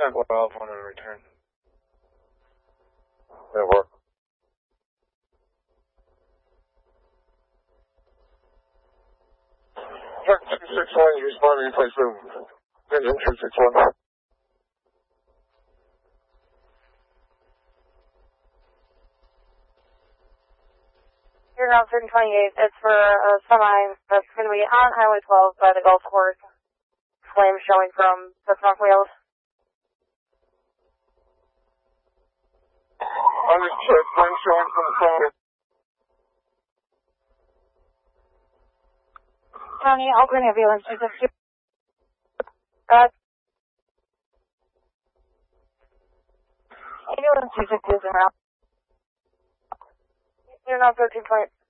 Contact 12 on a return. That work. Truck 261, you responding in place of engine 261. You're on 1328. It's for a semi that's going to be on Highway 12 by the golf course. Flames showing from the front wheels. Understood. Flame showing from the front. County, Oakland Ambulance, Jesus. Ambulance 260 is around. You're on 1328.